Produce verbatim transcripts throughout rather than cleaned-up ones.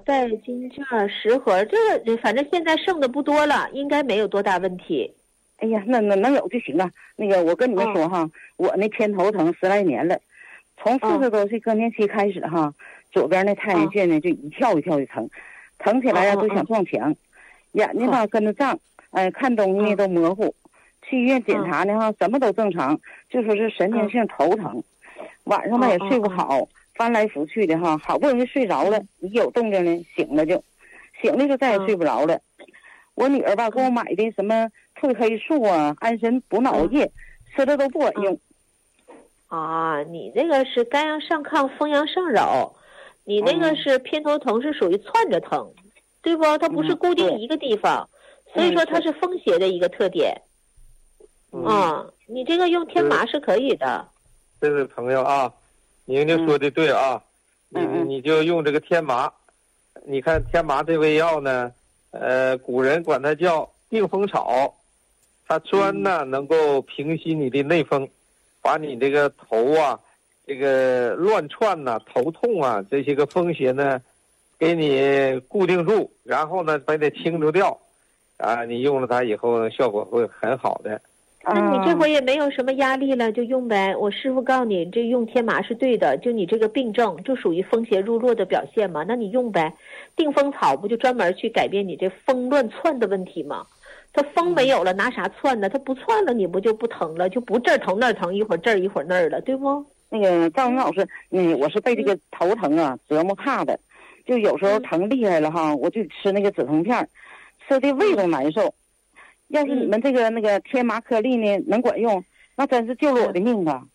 代金券十盒，这个反正现在剩的不多了，应该没有多大问题。 哎呀，那那能有就行啊。那个我跟你们说哈，哦、我那偏头疼十来年了，从四十多岁更年期开始哈，左边那太阳穴呢就一跳一跳的疼，疼起来呀都想撞墙，眼睛吧跟着胀，哎，看东西呢都模糊。去医院检查呢哈，什么都正常，就说是神经性头疼，晚上吧也睡不好，翻来覆去的哈，好不容易睡着了，一有动静呢醒了就，醒了就再也睡不着了。我女儿吧给我买的什么褪黑素啊、安神补脑液，吃的都不管用。 啊，你这个是肝阳上亢、风阳上扰，你那个是偏头疼，是属于窜着疼，对不？它不是固定一个地方，所以说它是风邪的一个特点。啊，你这个用天麻是可以的。 这位朋友啊，宁宁说的对啊，你你就用这个天麻。你看天麻这味药呢，呃，古人管它叫定风草，它专呢能够平息你的内风，把你这个头啊，这个乱窜呐、头痛啊这些个风邪呢，给你固定住，然后呢把它清除掉，啊，你用了它以后效果会很好的。 那你这回也没有什么压力了，就用呗。我师傅告诉你，这用天麻是对的，就你这个病症就属于风邪入络的表现嘛，那你用呗。定风草不就专门去改变你这风乱窜的问题吗？它风没有了，拿啥窜呢？它不窜了，你不就不疼了，就不这儿疼那儿疼，一会儿这儿一会儿那儿了，对不？ 那个赵云老师，嗯，我是被这个头疼啊折磨怕的，就有时候疼厉害了哈，我就吃那个止疼片，吃的胃都难受。要是你们这个那个天麻颗粒呢能管用，那真是救了我的命啊！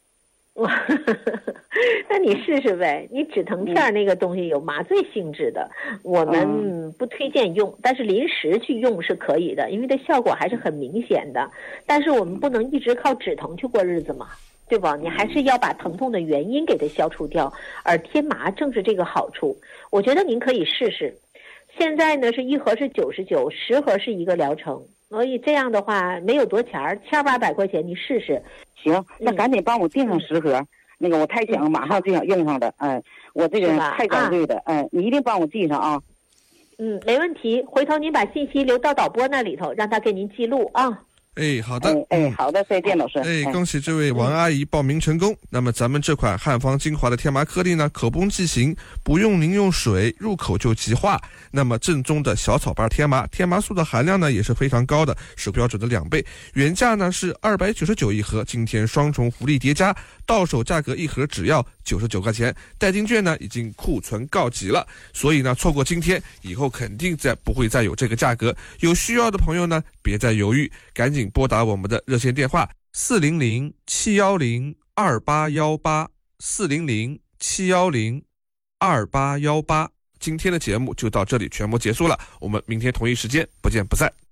那你试试呗。你止疼片那个东西有麻醉性质的，我们不推荐用，但是临时去用是可以的，因为它效果还是很明显的。但是我们不能一直靠止疼去过日子嘛，对吧？你还是要把疼痛的原因给它消除掉，而天麻正是这个好处。我觉得您可以试试。现在呢是一盒是九十九，十盒是一个疗程。所以这样的话没有多钱儿，千八百块钱你试试。 行，那赶紧帮我订上十盒，嗯、那个我太想马上就想用上的，哎，我这个太高贵的，哎、啊，你一定帮我记上啊。 嗯，没问题，回头您把信息留到导播那里头，让他给您记录啊。 哎，好的， 哎，哎好的，再见，老师。 哎，恭喜这位王阿姨报名成功。嗯、那么咱们这款汉方精华的天麻颗粒呢，口崩即行，不用您用水，入口就即化。那么正宗的小草瓣天麻，天麻素的含量呢也是非常高的，是标准的两倍。原价呢是二百九十九一盒，今天双重福利叠加，到手价格一盒只要九十九块钱。代金券呢已经库存告急了，所以呢错过今天，以后肯定再不会再有这个价格。有需要的朋友呢，别再犹豫，赶紧拨打我们的热线电话四零零七一零二八一八四零零七一零二八一八。今天的节目就到这里全部结束了，我们明天同一时间不见不散。